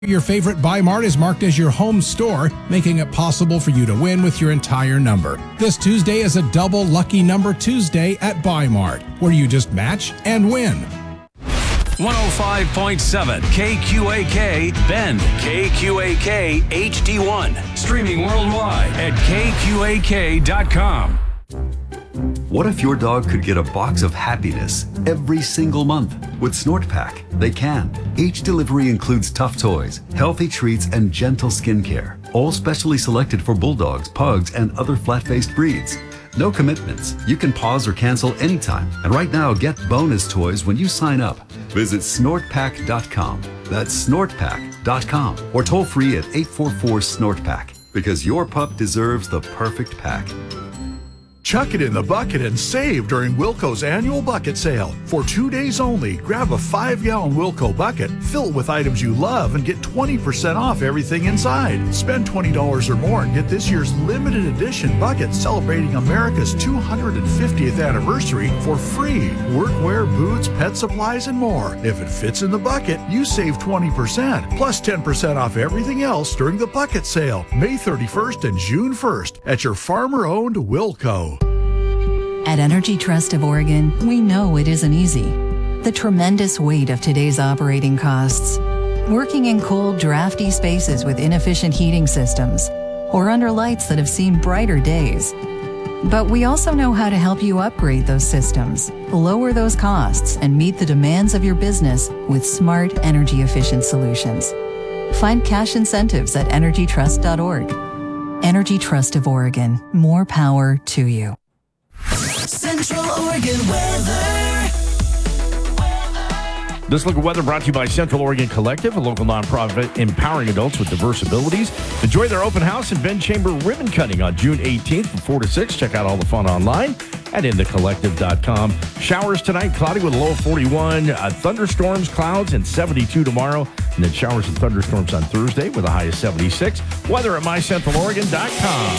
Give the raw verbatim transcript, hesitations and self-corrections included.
Your favorite Buy Mart is marked as your home store, making it possible for you to win with your entire number. This Tuesday is a double lucky number Tuesday at Buy Mart, where you just match and win. one oh five point seven K Q A K Bend, K Q A K H D one, streaming worldwide at K Q A K dot com. What if your dog could get a box of happiness every single month? With SnortPak, they can. Each delivery includes tough toys, healthy treats, and gentle skincare, all specially selected for bulldogs, pugs, and other flat-faced breeds. No commitments. You can pause or cancel anytime. And right now, get bonus toys when you sign up. Visit snort pak dot com. That's snort pak dot com. Or toll free at eight four four SNORT-PAK. Because your pup deserves the perfect pack. Chuck it in the bucket and save during Wilco's annual bucket sale. For two days only, grab a five-gallon Wilco bucket, fill it with items you love, and get twenty percent off everything inside. Spend twenty dollars or more and get this year's limited edition bucket celebrating America's two hundred fiftieth anniversary for free. Workwear, boots, pet supplies, and more. If it fits in the bucket, you save twenty percent, plus ten percent off everything else during the bucket sale, May thirty-first and June first at your farmer-owned Wilco. At Energy Trust of Oregon, we know it isn't easy. The tremendous weight of today's operating costs, working in cold, drafty spaces with inefficient heating systems, or under lights that have seen brighter days. But we also know how to help you upgrade those systems, lower those costs, and meet the demands of your business with smart, energy-efficient solutions. Find cash incentives at energy trust dot org. Energy Trust of Oregon. More power to you. Central Oregon weather. This look at weather brought to you by Central Oregon Collective, a local nonprofit empowering adults with diverse abilities. Enjoy their open house and Bend Chamber ribbon cutting on June eighteenth from four to six. Check out all the fun online at in the collective dot com. Showers tonight, cloudy with a low of forty-one. Uh, thunderstorms, clouds, and seventy-two tomorrow. And then showers and thunderstorms on Thursday with a high of seventy-six. Weather at my central oregon dot com.